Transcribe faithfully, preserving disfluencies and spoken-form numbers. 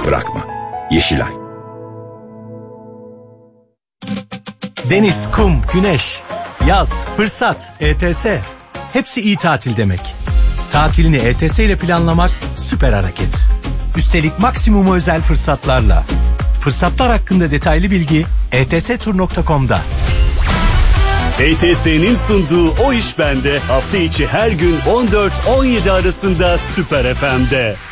bırakma. Yeşilay. Deniz, kum, güneş, yaz, fırsat, E T S. Hepsi iyi tatil demek. Tatilini E T S ile planlamak süper hareket. Üstelik maksimum özel fırsatlarla. Fırsatlar hakkında detaylı bilgi e t s tur nokta com'da. E T S'nin sunduğu O İş Bende hafta içi her gün on dört on yedi arasında Süper F M'de.